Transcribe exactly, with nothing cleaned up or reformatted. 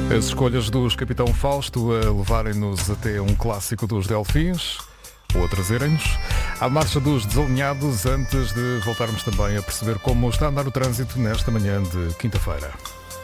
As escolhas dos Capitão Fausto a levarem-nos até um clássico dos Delfins, ou a trazerem-nos, à marcha dos desalinhados, antes de voltarmos também a perceber como está a andar o trânsito nesta manhã de quinta-feira.